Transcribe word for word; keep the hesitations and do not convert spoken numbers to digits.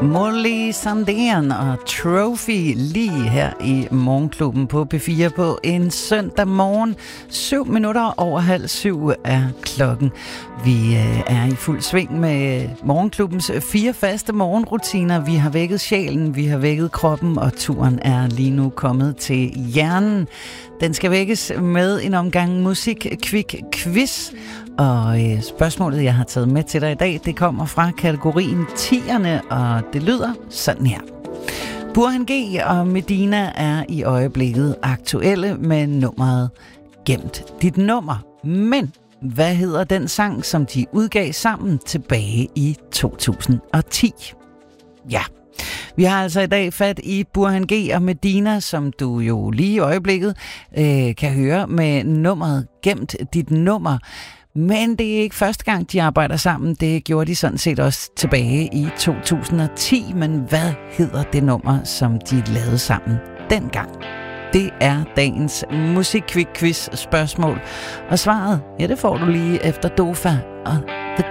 Molly Sandén og Trophy lige her i Morgenklubben på P fire på en søndag morgen. Syv minutter over halv syv er klokken. Vi er i fuld sving med Morgenklubbens fire faste morgenrutiner. Vi har vækket sjælen, vi har vækket kroppen, og turen er lige nu kommet til hjernen. Den skal vækkes med en omgang musik-kvik-quiz. Og øh, spørgsmålet, jeg har taget med til dig i dag, det kommer fra kategorien tierne, og det lyder sådan her. Burhan G og Medina er i øjeblikket aktuelle med nummeret Gemt dit nummer. Men hvad hedder den sang, som de udgav sammen tilbage i to tusind og ti? Ja, vi har altså i dag fat i Burhan G og Medina, som du jo lige i øjeblikket øh, kan høre med nummeret Gemt dit nummer. Men det er ikke første gang, de arbejder sammen. Det gjorde de sådan set også tilbage i to tusind og ti. Men hvad hedder det nummer, som de lavede sammen dengang? Det er dagens musik-quiz-quiz spørgsmål. Og svaret, ja, det får du lige efter Dofa og